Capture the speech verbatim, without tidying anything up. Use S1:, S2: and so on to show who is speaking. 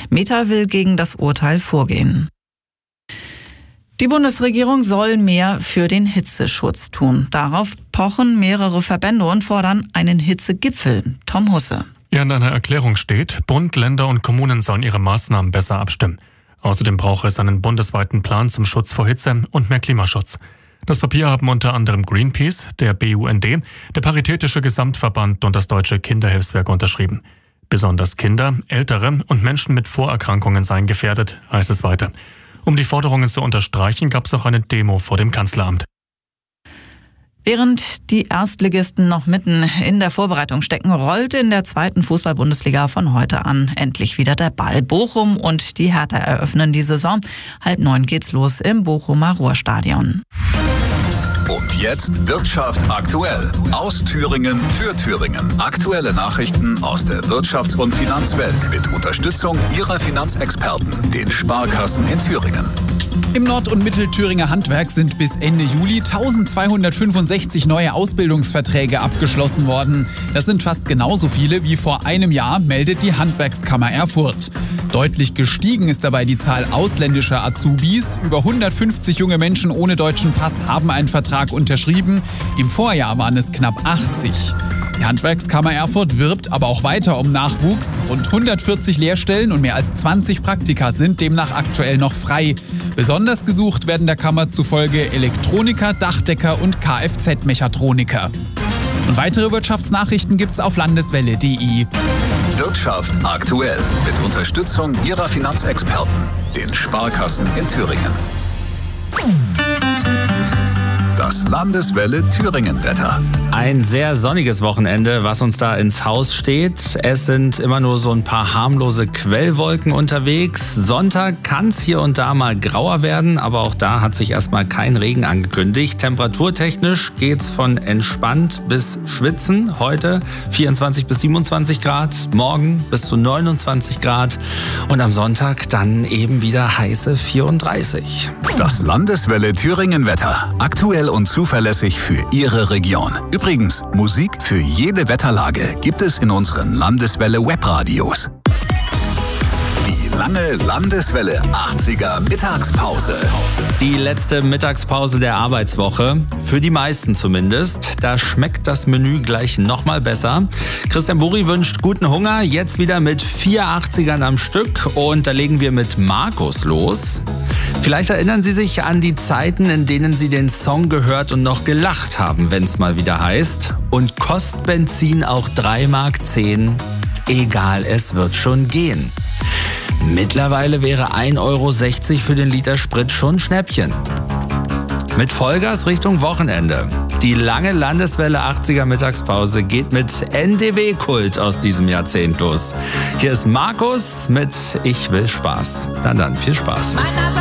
S1: Meta will gegen das Urteil vorgehen. Die Bundesregierung soll mehr für den Hitzeschutz tun. Darauf pochen mehrere Verbände und fordern einen Hitzegipfel. Tom Husse.
S2: Ja, in einer Erklärung steht, Bund, Länder und Kommunen sollen ihre Maßnahmen besser abstimmen. Außerdem brauche es einen bundesweiten Plan zum Schutz vor Hitze und mehr Klimaschutz. Das Papier haben unter anderem Greenpeace, der B U N D, der Paritätische Gesamtverband und das Deutsche Kinderhilfswerk unterschrieben. Besonders Kinder, Ältere und Menschen mit Vorerkrankungen seien gefährdet, heißt es weiter. Um die Forderungen zu unterstreichen, gab es auch eine Demo vor dem Kanzleramt.
S1: Während die Erstligisten noch mitten in der Vorbereitung stecken, rollt in der zweiten Fußball-Bundesliga von heute an endlich wieder der Ball. Bochum und die Hertha eröffnen die Saison. Halb neun geht's los im Bochumer Ruhrstadion.
S3: Und jetzt Wirtschaft aktuell. Aus Thüringen für Thüringen. Aktuelle Nachrichten aus der Wirtschafts- und Finanzwelt mit Unterstützung Ihrer Finanzexperten, den Sparkassen in Thüringen.
S4: Im Nord- und Mittelthüringer Handwerk sind bis Ende Juli eintausendzweihundertfünfundsechzig neue Ausbildungsverträge abgeschlossen worden. Das sind fast genauso viele wie vor einem Jahr, meldet die Handwerkskammer Erfurt. Deutlich gestiegen ist dabei die Zahl ausländischer Azubis. Über hundertfünfzig junge Menschen ohne deutschen Pass haben einen Vertrag unterschrieben. Im Vorjahr waren es knapp achtzig. Die Handwerkskammer Erfurt wirbt aber auch weiter um Nachwuchs. Rund hundertvierzig Lehrstellen und mehr als zwanzig Praktika sind demnach aktuell noch frei. Besonders gesucht werden der Kammer zufolge Elektroniker, Dachdecker und Kfz-Mechatroniker. Und weitere Wirtschaftsnachrichten gibt's auf landeswelle punkt de.
S3: Wirtschaft aktuell mit Unterstützung Ihrer Finanzexperten, den Sparkassen in Thüringen. Das Landeswelle Thüringen-Wetter.
S5: Ein sehr sonniges Wochenende, was uns da ins Haus steht. Es sind immer nur so ein paar harmlose Quellwolken unterwegs. Sonntag kann es hier und da mal grauer werden, aber auch da hat sich erstmal kein Regen angekündigt. Temperaturtechnisch geht's von entspannt bis schwitzen. Heute vierundzwanzig bis siebenundzwanzig Grad, morgen bis zu neunundzwanzig Grad und am Sonntag dann eben wieder heiße vierunddreißig.
S3: Das Landeswelle Thüringen-Wetter. Aktuell und zuverlässig für Ihre Region. Übrigens, Musik für jede Wetterlage gibt es in unseren Landeswelle Webradios. Die lange Landeswelle achtziger Mittagspause.
S5: Die letzte Mittagspause der Arbeitswoche, für die meisten zumindest. Da schmeckt das Menü gleich nochmal besser. Christian Buri wünscht guten Hunger, jetzt wieder mit vier achtzigern am Stück und da legen wir mit Markus los. Vielleicht erinnern Sie sich an die Zeiten, in denen Sie den Song gehört und noch gelacht haben, wenn es mal wieder heißt. Und kostet Benzin auch drei Mark zehn, egal, es wird schon gehen. Mittlerweile wäre ein Euro sechzig für den Liter Sprit schon Schnäppchen. Mit Vollgas Richtung Wochenende. Die lange Landeswelle achtziger Mittagspause geht mit N D W-Kult aus diesem Jahrzehnt los. Hier ist Markus mit Ich will Spaß. Dann dann, viel Spaß.